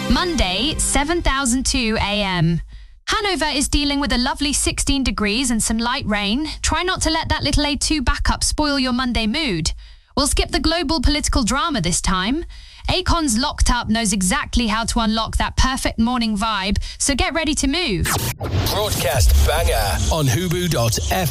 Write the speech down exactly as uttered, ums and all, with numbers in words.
Monday, seven thousand two a m. Hanover is dealing with a lovely sixteen degrees and some light rain. Try not to let that little A two backup spoil your Monday mood. We'll skip the global political drama this time. Akon's Locked Up knows exactly how to unlock that perfect morning vibe, so get ready to move. Broadcast banger on Hubu dot F M.